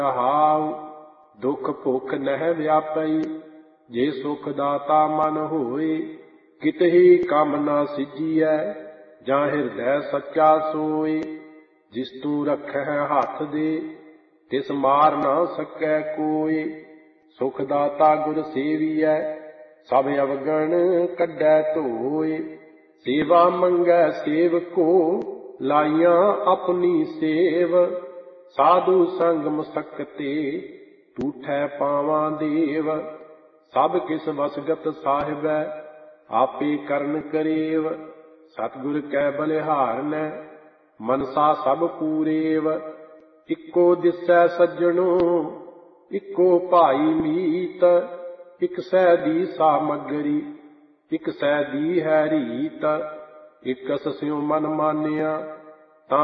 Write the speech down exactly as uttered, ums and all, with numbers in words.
ਰਹਾਉ। ਦੁਖ ਭੁਖ ਨਹਿ ਵਿਆਪਈ, ਜੇ ਸੁਖ ਦਾਤਾ ਮਨ ਹੋਏ। ਕਿਤਹੀ ਕੰਮ ਨਾ ਸਿਜੀਐ, ਜਾਂ ਹਿਰਦੈ ਸੱਚਾ ਸੋਏ। ਜਿਸ ਤੂੰ ਰਖਹਿ ਹੱਥ ਦੇ, ਤਿਸ ਮਾਰ ਨਾ ਸਕੈ ਕੋਇ। ਸੁਖ ਦਾਤਾ ਗੁਰ ਸੇਵੀਐ, ਸਭ ਅਵਗਣ ਕੱਢੈ ਧੋਇ। ਸੇਵਾ ਮੰਗੈ ਸੇਵਕੋ, ਲਾਈਆਂ ਆਪਣੀ ਸੇਵ। ਸਾਧੂ ਸੰਗ ਮਸਕਤੇ, ਟੂਠੈ ਪਾਵਾਂ ਦੇਵ। ਸਭ ਕਿਸ ਵਸਗਤ ਸਾਹਿਬੈ, ਆਪੇ ਕਰਨ ਕਰੇਵ। ਸਤਿਗੁਰ ਕੈ ਬਲਿਹਾਰਨੈ, ਮਨਸਾ ਸਭ ਪੂਰੇਵ। ਇੱਕੋ ਦਿਸੈ ਸੱਜਣੋ, ਇੱਕੋ ਭਾਈ ਮੀਤ। ਇਕ ਸੈ ਦੀ ਸਾਮਗਰੀ, ਇਕ ਸੈ ਦੀ ਹੈ ਰੀਤ। ਇਕਸ ਸਿਉ ਮਨ ਮਾਨਿਆ,